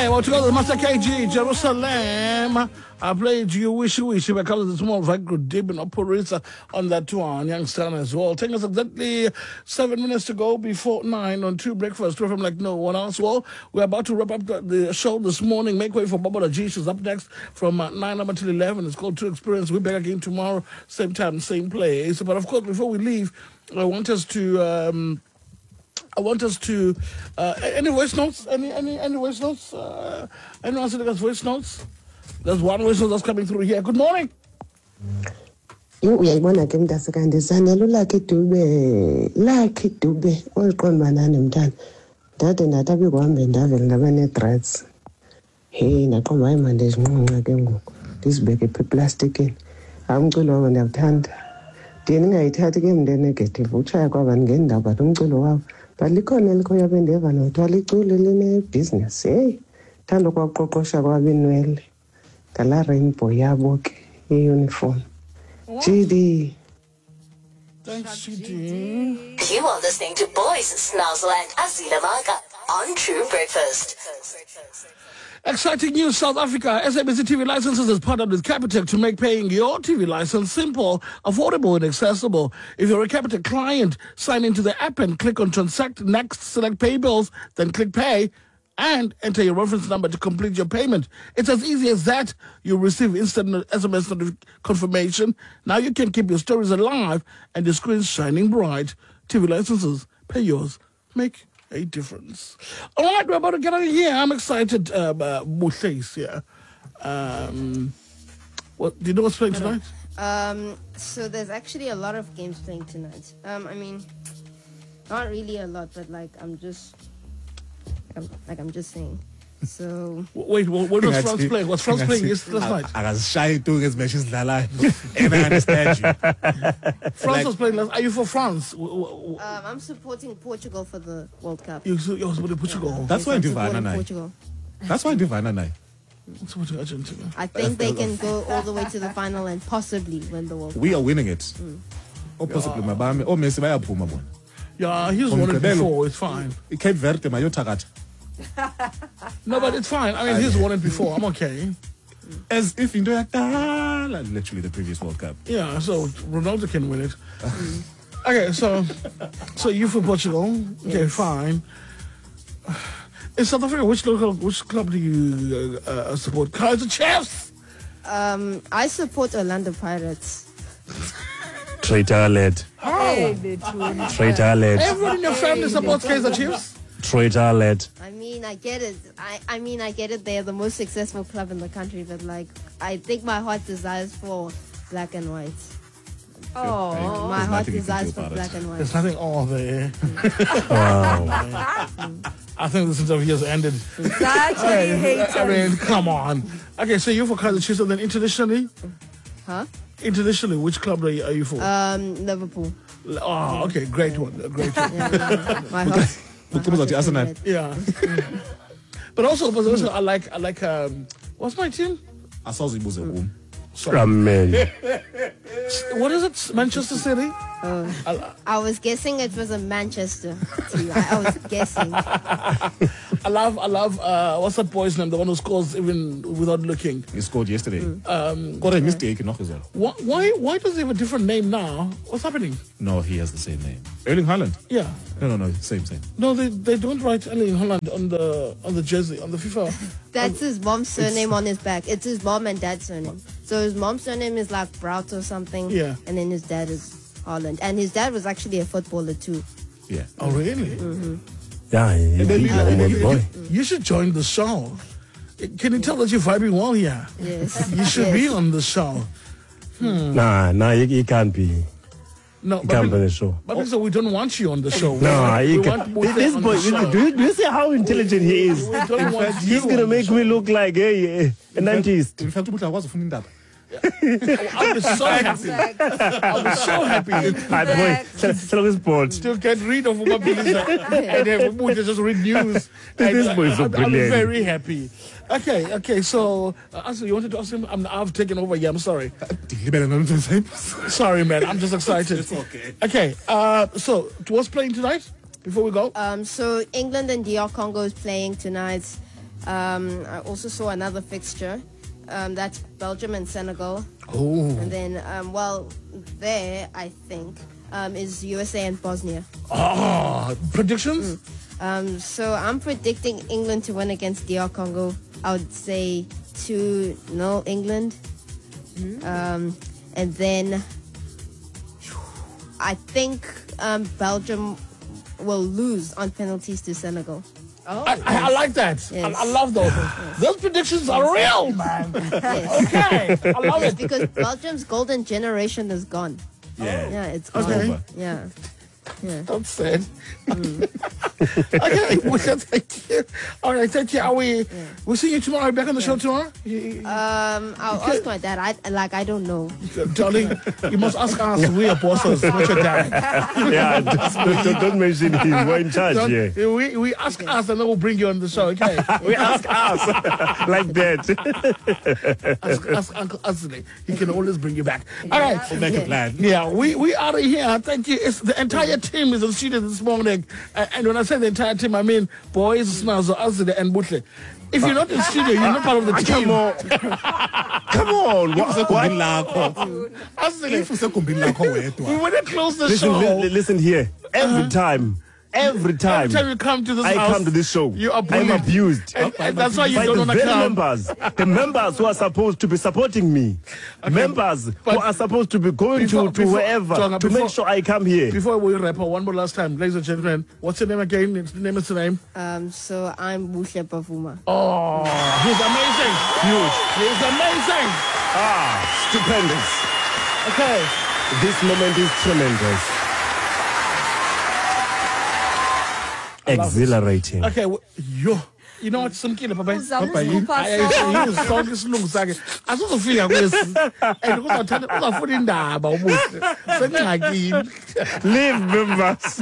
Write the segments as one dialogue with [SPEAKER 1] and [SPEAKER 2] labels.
[SPEAKER 1] well, together with Master KG, Jerusalem. I played You Wish You Wish. I call it the small right good dib and operator on that one, Youngstown as well. Taking us exactly 7 minutes to go before 9 on True Breakfast. From like no one else. Well, we're about to wrap up the show this morning. Make way for Baba G. She's up next from 9 up until 11. It's called True Experience. We're back again tomorrow, same time, same place. But of course, before we leave, I want us to any voice notes? Any voice notes? Anyone sending us voice notes? There's one voice note that's coming through here. Good morning.
[SPEAKER 2] Uyayibona ke mntasekanti sanelo lakhe dube oliqonda nani mntana ndade ndathi abikuhambe ndavele ndaba ne-threats ndaqomba hayi manje zinqunqa ke ngoku ndizibeke pha eplastikini umculo wabo ndiyakuthanda ndiye ndingayithathi ke mntu enegative utshaya kwabani ngendaba but umculo wabo but likhona elikhoyo bendeva nothiwa licule linebhizinesi thanda ukwakuqoqosha kwabinwele ngala rainbow yabo ke i-uniform GD.
[SPEAKER 1] Thanks, GD.
[SPEAKER 3] You are listening to Boys Snazzle and Azila Maka on True Breakfast.
[SPEAKER 1] Exciting news, South Africa. SABC TV Licenses has partnered with Capitec to make paying your TV license simple, affordable, and accessible. If you're a Capitec client, sign into the app and click on Transact Next, select Pay Bills, then click Pay, and enter your reference number to complete your payment. It's as easy as that. You'll receive instant SMS confirmation. Now you can keep your stories alive and your screens shining bright. TV licenses, pay yours, make a difference. All right, we're about to get out of here. I'm excited. Muthais here. What do you know what's playing tonight?
[SPEAKER 4] So there's actually a lot of games playing tonight. I mean, not really a lot, but I'm just saying. So
[SPEAKER 1] wait, what was France playing? Was France playing last night?
[SPEAKER 5] I was shy doing as much as live, and I understand you.
[SPEAKER 1] France was playing last. Are you for France?
[SPEAKER 4] I'm supporting Portugal for the World Cup.
[SPEAKER 1] You're supporting Portugal.
[SPEAKER 5] That's why I do
[SPEAKER 4] Portugal.
[SPEAKER 5] That's why I do Vananai.
[SPEAKER 4] I think they can go all the way to the final and possibly win the World Cup.
[SPEAKER 5] We are winning it. Or possibly Mabame or Messi by Puma.
[SPEAKER 1] Yeah, he's won it before. It's fine.
[SPEAKER 5] Cape Verde, Mayotagat.
[SPEAKER 1] No, but it's fine. I mean, he's won it before. I'm okay.
[SPEAKER 5] As if in literally the previous World Cup.
[SPEAKER 1] Yeah, so Ronaldo can win it. Okay, so you for Portugal. Okay, fine. In South Africa, which club do you support? Kaizer Chiefs.
[SPEAKER 4] I support Orlando Pirates.
[SPEAKER 6] Traitor-led.
[SPEAKER 1] How?
[SPEAKER 6] Traitor-led.
[SPEAKER 1] Everyone in your family supports Kaizer Chiefs?
[SPEAKER 6] Traitor-led.
[SPEAKER 4] I mean, I get it. I get it. They're the most successful club in the country, but I think my heart desires for black and white.
[SPEAKER 5] Oh,
[SPEAKER 4] my heart desires for black and white.
[SPEAKER 1] There's nothing there.
[SPEAKER 6] Wow.
[SPEAKER 1] I think this interview has ended.
[SPEAKER 7] I
[SPEAKER 1] mean, come on. Okay, so you're for Kaizer Chiefs, and then internationally?
[SPEAKER 4] Huh?
[SPEAKER 1] Internationally, which club are you for?
[SPEAKER 4] Liverpool.
[SPEAKER 1] Oh, okay, great one. Great one.
[SPEAKER 4] My heart.
[SPEAKER 1] Yeah. But also, I like what's my team?
[SPEAKER 6] Amen.
[SPEAKER 1] What is it? Manchester City?
[SPEAKER 4] I was guessing it was a Manchester team. I was guessing.
[SPEAKER 1] I love what's that boy's name? The one who scores even without looking.
[SPEAKER 5] He scored yesterday. Got a mistake as well.
[SPEAKER 1] Why does he have a different name now? What's happening?
[SPEAKER 5] No, he has the same name. Erling Haaland.
[SPEAKER 1] Yeah.
[SPEAKER 5] No, same.
[SPEAKER 1] No, they don't write Erling Haaland on the jersey, on the FIFA.
[SPEAKER 4] That's his mom's surname on his back. It's his mom and dad's surname. So his mom's surname is like Brout or something.
[SPEAKER 1] Yeah.
[SPEAKER 4] And then his dad is Haaland. And his dad was actually a footballer too.
[SPEAKER 5] Yeah.
[SPEAKER 1] Oh, really?
[SPEAKER 4] Mm-hmm.
[SPEAKER 6] Yeah,
[SPEAKER 1] you should join the show. Can you tell that you're vibing well here?
[SPEAKER 4] Yes.
[SPEAKER 1] You should be on the show.
[SPEAKER 6] Nah, you can't be.
[SPEAKER 1] No,
[SPEAKER 6] but on the show.
[SPEAKER 1] But so we don't want you on the show.
[SPEAKER 6] No, you can't. This boy, do you see how intelligent he is? In fact, he's going to make me look like a 90s.
[SPEAKER 5] In fact, I was from that.
[SPEAKER 1] I'll be so happy. I'll be so happy.
[SPEAKER 6] Still
[SPEAKER 1] get rid of Umabilisa and have just read news.
[SPEAKER 6] This boy is so brilliant.
[SPEAKER 1] I'm very happy. Okay. So, you wanted to ask him? I've taken over. Yeah, I'm sorry. Sorry, man. I'm just excited.
[SPEAKER 5] It's okay.
[SPEAKER 1] Okay. So, what's playing tonight? Before we go.
[SPEAKER 4] So England and DR Congo is playing tonight. I also saw another fixture. That's Belgium and Senegal.
[SPEAKER 1] Oh.
[SPEAKER 4] And then, there, I think, is USA and Bosnia.
[SPEAKER 1] Predictions?
[SPEAKER 4] So I'm predicting England to win against DR Congo. I would say 2-0 England. And then I think Belgium will lose on penalties to Senegal.
[SPEAKER 1] I like that.
[SPEAKER 4] Yes.
[SPEAKER 1] I love those. Those predictions are real, man.
[SPEAKER 4] Yes.
[SPEAKER 1] Okay, I love it.
[SPEAKER 4] Because Belgium's golden generation is gone. Yeah, it's gone.
[SPEAKER 1] Okay.
[SPEAKER 4] Yeah.
[SPEAKER 1] That's sad. Okay, well, thank you. All right, thank you. We'll see you tomorrow. Back on the show tomorrow?
[SPEAKER 4] I'll ask my dad. I don't know.
[SPEAKER 1] Darling, you must ask us. We are bosses, not your dad.
[SPEAKER 6] Yeah, don't mention him. We're in charge, yeah.
[SPEAKER 1] We ask us and then we'll bring you on the show, okay?
[SPEAKER 6] We ask us like that.
[SPEAKER 1] Ask Uncle Asley. He can always bring you back. All right.
[SPEAKER 5] We'll make a plan.
[SPEAKER 1] Yeah, we are here. Thank you. It's the entire team is in studio this morning. And when I say the entire team, I mean Boys, Snazo, Asley, and Butle. If you're not in studio, you're not part of the team.
[SPEAKER 6] Come on.
[SPEAKER 1] We want to close the
[SPEAKER 6] Listen,
[SPEAKER 1] show.
[SPEAKER 6] listen here. Every time
[SPEAKER 1] Every time you come to this house,
[SPEAKER 6] I come to this show,
[SPEAKER 1] you are bullied.
[SPEAKER 6] I'm abused.
[SPEAKER 1] And that's why you
[SPEAKER 6] by
[SPEAKER 1] don't
[SPEAKER 6] the
[SPEAKER 1] want to
[SPEAKER 6] very
[SPEAKER 1] come.
[SPEAKER 6] the members who are supposed to be supporting me, members who are supposed to be going to wherever to make sure I come here.
[SPEAKER 1] Before we wrap up, one more last time, ladies and gentlemen, what's your name again? Name is the name.
[SPEAKER 4] So I'm Buhle Pavuma.
[SPEAKER 1] Oh, he's amazing.
[SPEAKER 6] Huge.
[SPEAKER 1] He's amazing.
[SPEAKER 6] Stupendous.
[SPEAKER 1] Okay.
[SPEAKER 6] This moment is tremendous. Exhilarating.
[SPEAKER 1] Okay, you know what? Samkile papa. Sonke isilungu sakhe. Asizofika kwesi. And uzafuna indaba ubuhle. Sengxakini.
[SPEAKER 6] Leave members.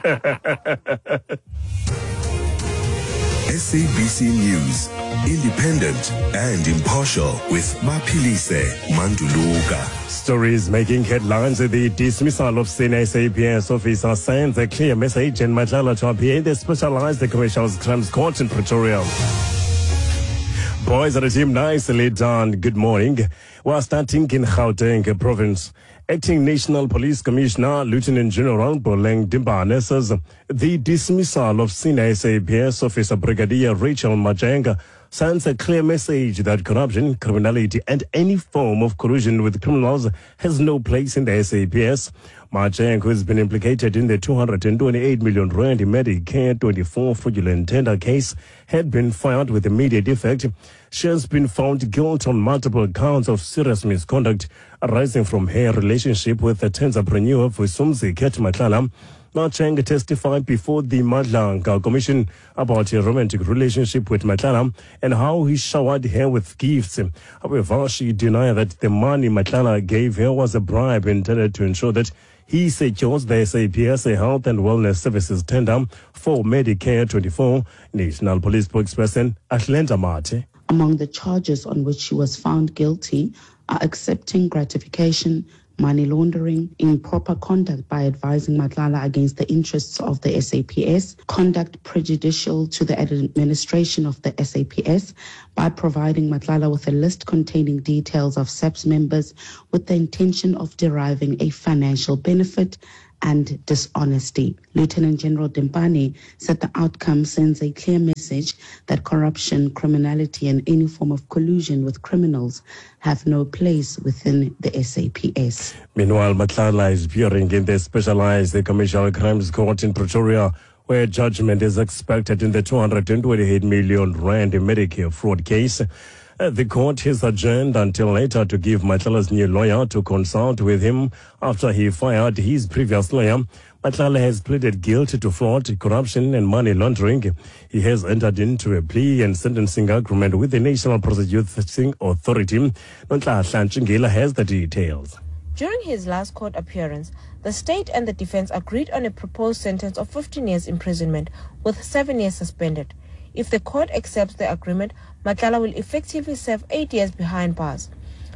[SPEAKER 8] SABC News, independent and impartial with Mapilise Manduluka.
[SPEAKER 6] Stories making headlines. The dismissal of senior SAPS officer sends a clear message and Matlala to appear in the specialized commercial crimes court in Pretoria. Boys are the team nicely done. Good morning. We're starting in Gauteng province. Acting National Police Commissioner Lieutenant General Boleng Dimbane says the dismissal of senior SAPS officer Brigadier Rachel Majenga sends a clear message that corruption, criminality, and any form of collusion with criminals has no place in the SAPS. Majenga, who has been implicated in the 228 million rand Medicare 24 fraudulent tender case, had been fired with immediate effect. She has been found guilty on multiple counts of serious misconduct arising from her relationship with the entrepreneur Vusumzi Matlala. Majenga testified before the Madlanga Commission about her romantic relationship with Matlala and how he showered her with gifts. However, she denied that the money Matlala gave her was a bribe intended to ensure that he secures the SAPS Health and Wellness Services tender for Medicare 24. National Police spokesperson Atlanta Mate.
[SPEAKER 9] Among the charges on which she was found guilty are accepting gratification, money laundering, improper conduct by advising Matlala against the interests of the SAPS, conduct prejudicial to the administration of the SAPS by providing Matlala with a list containing details of SAPS members with the intention of deriving a financial benefit, and dishonesty. Lieutenant General Dimbane said the outcome sends a clear message that corruption, criminality, and any form of collusion with criminals have no place within the SAPS.
[SPEAKER 6] Meanwhile, Matlala is appearing in the specialized commercial crimes court in Pretoria, where judgment is expected in the 228 million rand Medicare fraud case. The court is adjourned until later to give Matlala's new lawyer to consult with him after he fired his previous lawyer. Matlala has pleaded guilty to fraud, corruption, and money laundering. He has entered into a plea and sentencing agreement with the National Prosecuting Authority. Nonhlanhla Ntshingila has the details.
[SPEAKER 10] During his last court appearance, the state and the defense agreed on a proposed sentence of 15 years imprisonment with 7 years suspended. If the court accepts the agreement, Matlala will effectively serve 8 years behind bars.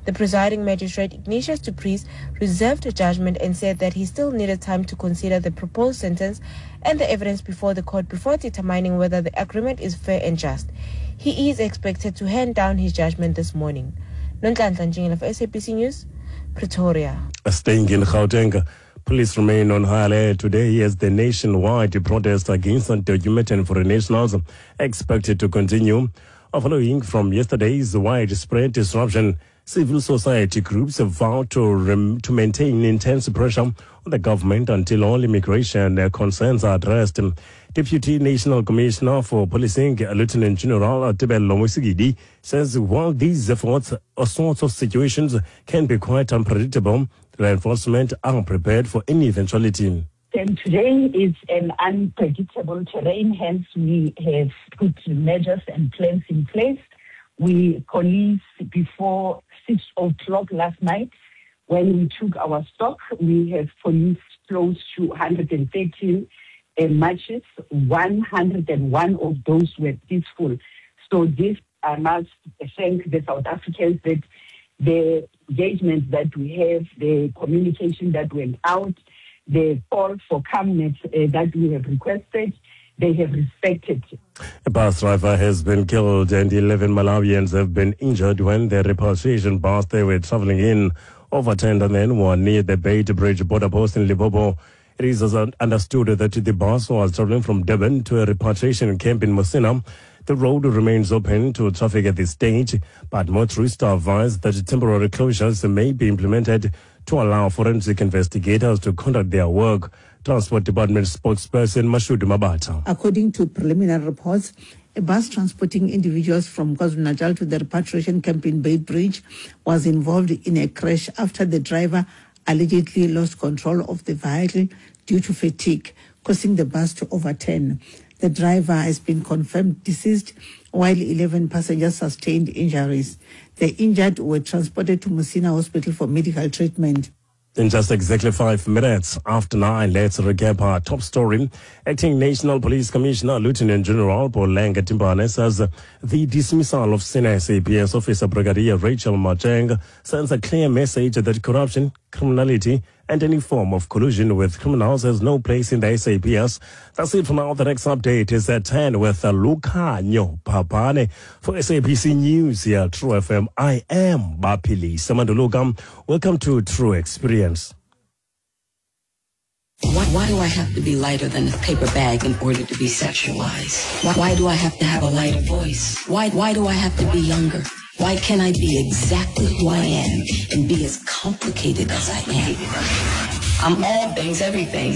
[SPEAKER 10] The presiding magistrate, Ignatius du Preez, reserved judgment and said that he still needed time to consider the proposed sentence and the evidence before the court before determining whether the agreement is fair and just. He is expected to hand down his judgment this morning. Nonhlanhla Njingile for SABC News, Pretoria.
[SPEAKER 6] Staying in Gauteng, police remain on high alert today as the nationwide protest against undocumented foreign nationals expected to continue. Following from yesterday's widespread disruption, civil society groups have vowed to maintain intense pressure on the government until all immigration concerns are addressed. Deputy National Commissioner for Policing, Lieutenant General Tebello Mosigidi, says while these efforts or sorts of situations can be quite unpredictable, law enforcement are prepared for any eventuality.
[SPEAKER 11] And today is an unpredictable terrain, hence we have put measures and plans in place. We police before 6 o'clock last night. When we took our stock, we have policed close to 113 marches. 101 of those were peaceful. So this, I must thank the South Africans that the engagement that we have, the communication that went out, the call for calmness that we have requested, they have respected.
[SPEAKER 6] A bus driver has been killed and 11 Malawians have been injured when the repatriation bus they were traveling in overturned and then were near the Beit Bridge border post in Limpopo. It is understood that the bus was traveling from Durban to a repatriation camp in Mosina. The road remains open to traffic at this stage, but motorists are advised that temporary closures may be implemented to allow forensic investigators to conduct their work. Transport Department spokesperson Mashudu Mabata.
[SPEAKER 12] According to preliminary reports, a bus transporting individuals from KwaZulu-Natal to the repatriation camp in Beit Bridge was involved in a crash after the driver allegedly lost control of the vehicle due to fatigue, causing the bus to overturn. The driver has been confirmed deceased, while 11 passengers sustained injuries. The injured were transported to Mosina Hospital for medical treatment.
[SPEAKER 6] In just exactly 5 minutes after 9, let's recap our top story. Acting National Police Commissioner Lieutenant General Boleng Timbane says the dismissal of Senior SAPS Officer Brigadier Rachel Macheng sends a clear message that corruption, criminality, and any form of collusion with criminals has no place in the SAPS. That's it for now. The next update is at 10 with Lucanyo Papane. For SABC News here at True FM, I am Bapili Samanduluka. Welcome to True Experience.
[SPEAKER 13] Why do I have to be lighter than a paper bag in order to be sexualized? Why do I have to have a lighter voice? Why do I have to be younger? Why can't I be exactly who I am and be as complicated as I am? I'm all things, everything.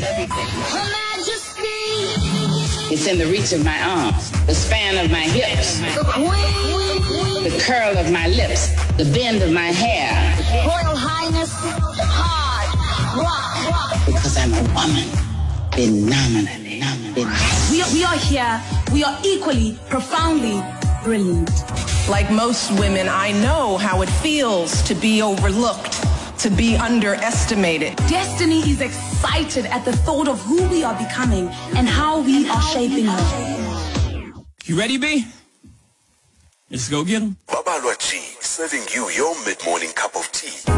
[SPEAKER 13] It's in the reach of my arms, the span of my hips, the curl of my lips, the bend of my hair.
[SPEAKER 14] Royal Highness, hard rock.
[SPEAKER 13] Because I'm a woman, phenomenally.
[SPEAKER 14] We are here, we are equally, profoundly brilliant.
[SPEAKER 7] Like most women, I know how it feels to be overlooked, to be underestimated.
[SPEAKER 14] Destiny is excited at the thought of who we are becoming and how we are shaping her.
[SPEAKER 15] You ready, B? Let's go get 'em.
[SPEAKER 8] Babalwa G, serving you your mid-morning cup of tea.